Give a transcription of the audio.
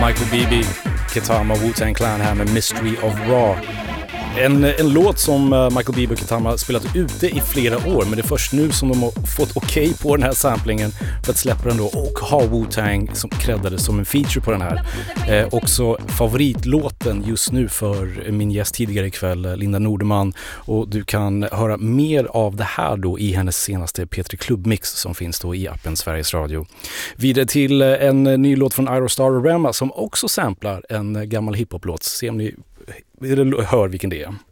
Michael Bibi, Ketama, Wu-Tang Clan här med Mystery of Ra. En låt som Michael Bibi och Ketama spelat ute i flera år, men det är först nu som de har fått okej på den här samplingen för att släppa den då, och ha Wu-Tang som creddades som en feature på den här. Också favoritlåten just nu för min gäst tidigare ikväll, Linda Nordeman, och du kan höra mer av det här då i hennes senaste P3 Klubbmix som finns då i appen Sveriges Radio. Vidare till en ny låt från Aerostar och Rema som också samplar en gammal hiphop-låt. Se om ni hör vilken det är.